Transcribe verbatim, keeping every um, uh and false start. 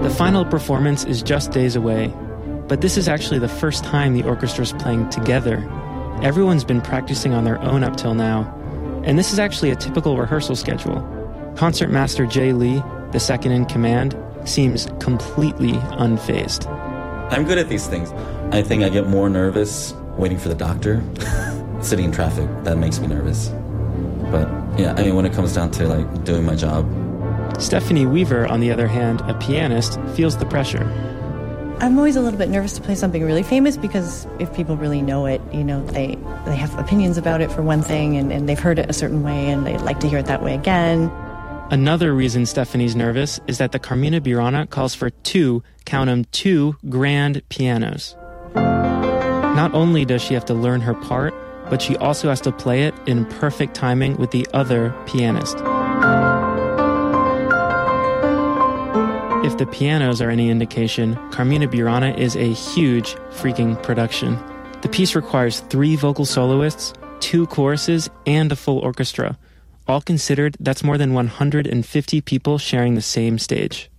The final performance is just days away, but this is actually the first time the orchestra's playing together. Everyone's been practicing on their own up till now, and this is actually a typical rehearsal schedule. Concertmaster Jay Lee, the second in command, seems completely unfazed. I'm good at these things. I think I get more nervous waiting for the doctor. Sitting in traffic, that makes me nervous. But yeah, I mean, when it comes down to like doing my job. Stephanie Weaver, on the other hand, a pianist, feels the pressure. I'm always a little bit nervous to play something really famous because if people really know it, you know, they, they have opinions about it for one thing, and, and they've heard it a certain way and they'd like to hear it that way again. Another reason Stephanie's nervous is that the Carmina Burana calls for two, count 'em, two grand pianos. Not only does she have to learn her part, but she also has to play it in perfect timing with the other pianist. If the pianos are any indication, Carmina Burana is a huge freaking production. The piece requires three vocal soloists, two choruses, and a full orchestra. All considered, that's more than one hundred fifty people sharing the same stage.